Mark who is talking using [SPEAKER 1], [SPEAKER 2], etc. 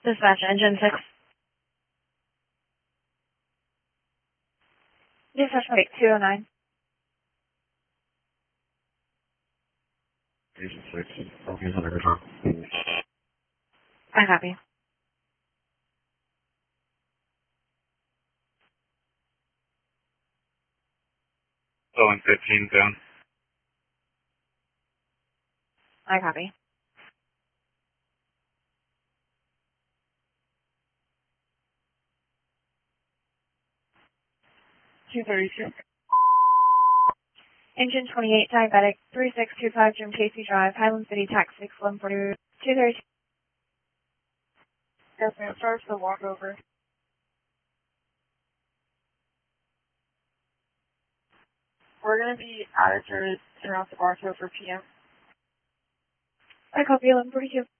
[SPEAKER 1] Dispatch, engine 6. Dispatch, wait, 209.
[SPEAKER 2] Engine 6, okay, 100 control.
[SPEAKER 1] I copy.
[SPEAKER 2] Boeing 15 down.
[SPEAKER 1] I copy. Engine 28, diabetic, 3625 Jim Casey Drive, Highland City, tax 6140, 232.
[SPEAKER 3] Yes, ma'am. Sorry for the walkover. We're going to be out of service and off the bar for PM.
[SPEAKER 1] I copy 1142.